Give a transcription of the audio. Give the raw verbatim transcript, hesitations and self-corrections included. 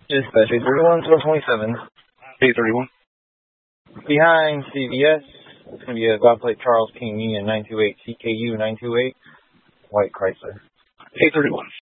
Dispatch eight thirty-one, twelve twenty-seven. eight thirty-one. Behind C V S, it's going to be a God Plate Charles King Union nine two eight C K U nine two eight, white Chrysler. eight thirty-one.